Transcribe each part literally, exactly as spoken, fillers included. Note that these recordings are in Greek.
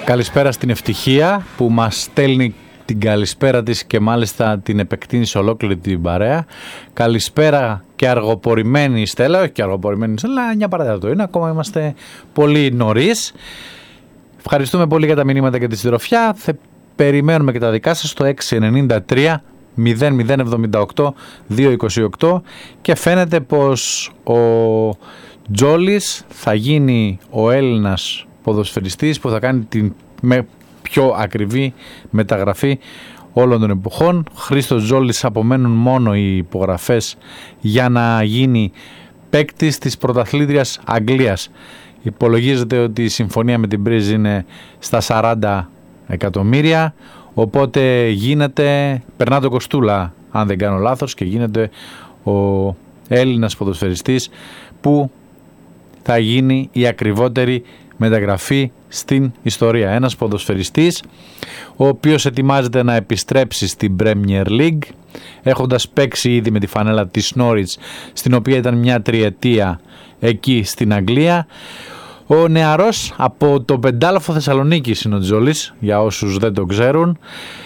Καλησπέρα στην Ευτυχία που μας στέλνει την καλησπέρα της και μάλιστα την επεκτείνησε ολόκληρη την παρέα. Καλησπέρα και αργοπορημένη η Στέλλα, όχι και αργοπορημένη η Στέλλα, εννιά παρατέταρτο είναι, ακόμα είμαστε πολύ νωρίς. Ευχαριστούμε πολύ για τα μηνύματα και τη συντροφιά. Θα περιμένουμε και τα δικά σας στο έξι εννιά τρία μηδέν μηδέν εβδομήντα οκτώ διακόσια είκοσι οκτώ και φαίνεται πως ο Τζόλης θα γίνει ο Έλληνας ποδοσφαιριστής που θα κάνει την με πιο ακριβή μεταγραφή όλων των εποχών. Χρήστος Τζόλης, απομένουν μόνο οι υπογραφές για να γίνει παίκτης της πρωταθλήτριας Αγγλίας. Υπολογίζεται ότι η συμφωνία με την Μπρίζ είναι στα σαράντα εκατομμύρια, οπότε γίνεται, περνά το Κοστούλα αν δεν κάνω λάθος, και γίνεται ο Έλληνας ποδοσφαιριστής που θα γίνει η ακριβότερη μεταγραφή στην ιστορία. Ένας ποδοσφαιριστής ο οποίος ετοιμάζεται να επιστρέψει στην Premier League, έχοντας παίξει ήδη με τη φανέλα της Norwich, στην οποία ήταν μια τριετία εκεί στην Αγγλία. Ο νεαρός από το πεντάλοφο Θεσσαλονίκης είναι ο Τζόλης, για όσους δεν το ξέρουν.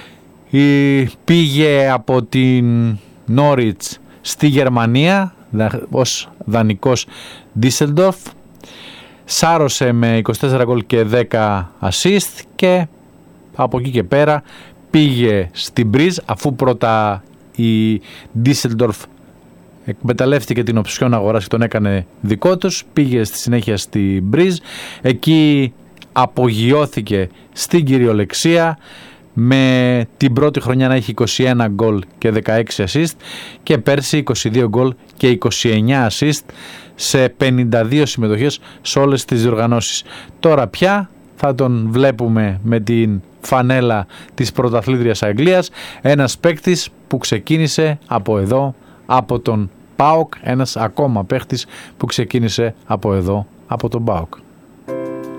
Πήγε από την Norwich στη Γερμανία ως δανεικός Düsseldorf, σάρωσε με είκοσι τέσσερα γκολ και δέκα assist και από εκεί και πέρα πήγε στην Μπριζ, αφού πρώτα η Düsseldorf εκμεταλλεύτηκε την οψιόν αγοράς και τον έκανε δικό τους. Πήγε στη συνέχεια στη Μπριζ, εκεί απογειώθηκε στην κυριολεξία, με την πρώτη χρονιά να έχει είκοσι ένα γκολ και δεκαέξι assist και πέρσι είκοσι δύο γκολ και είκοσι εννιά assist σε πενήντα δύο συμμετοχές σε όλες τις διοργανώσεις. Τώρα πια θα τον βλέπουμε με την φανέλα της πρωταθλήτριας Αγγλίας, ένας παίκτης που ξεκίνησε από εδώ, από τον ΠΑΟΚ, ένας ακόμα παίκτης που ξεκίνησε από εδώ, από τον ΠΑΟΚ.